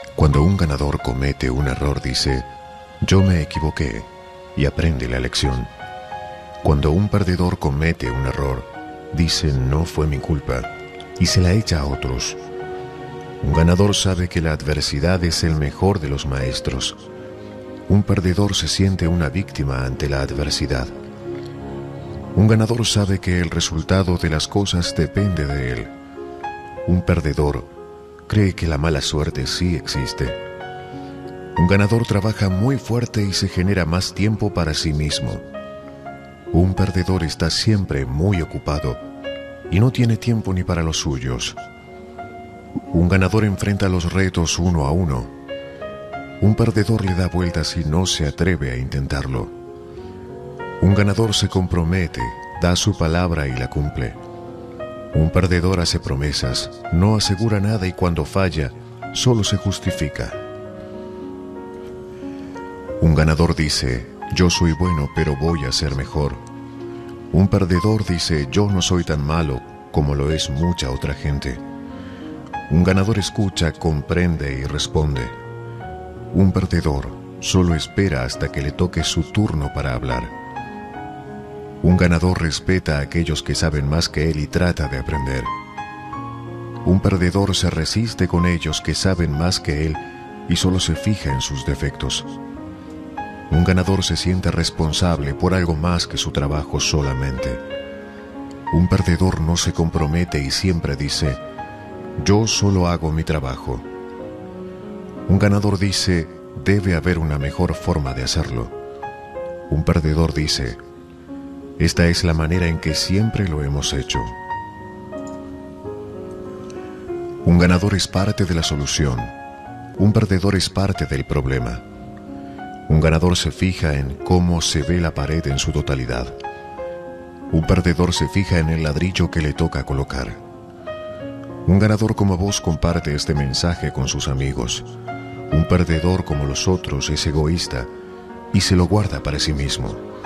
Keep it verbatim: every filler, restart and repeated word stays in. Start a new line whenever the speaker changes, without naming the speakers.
Cuando un ganador comete un error, dice, yo me equivoqué, y aprende la lección. Cuando un perdedor comete un error, dice, no fue mi culpa, y se la echa a otros. Un ganador sabe que la adversidad es el mejor de los maestros. Un perdedor se siente una víctima ante la adversidad. Un ganador sabe que el resultado de las cosas depende de él. Un perdedor cree que la mala suerte sí existe. Un ganador trabaja muy fuerte y se genera más tiempo para sí mismo. Un perdedor está siempre muy ocupado y no tiene tiempo ni para los suyos. Un ganador enfrenta los retos uno a uno. Un perdedor le da vueltas y no se atreve a intentarlo. Un ganador se compromete, da su palabra y la cumple. Un perdedor hace promesas, no asegura nada y cuando falla, solo se justifica. Un ganador dice, yo soy bueno, pero voy a ser mejor. Un perdedor dice, yo no soy tan malo como lo es mucha otra gente. Un ganador escucha, comprende y responde. Un perdedor solo espera hasta que le toque su turno para hablar. Un ganador respeta a aquellos que saben más que él y trata de aprender. Un perdedor se resiste con ellos que saben más que él y solo se fija en sus defectos. Un ganador se siente responsable por algo más que su trabajo solamente. Un perdedor no se compromete y siempre dice, yo solo hago mi trabajo. Un ganador dice, debe haber una mejor forma de hacerlo. Un perdedor dice, esta es la manera en que siempre lo hemos hecho. Un ganador es parte de la solución. Un perdedor es parte del problema. Un ganador se fija en cómo se ve la pared en su totalidad. Un perdedor se fija en el ladrillo que le toca colocar. Un ganador como vos comparte este mensaje con sus amigos. Un perdedor como los otros es egoísta y se lo guarda para sí mismo.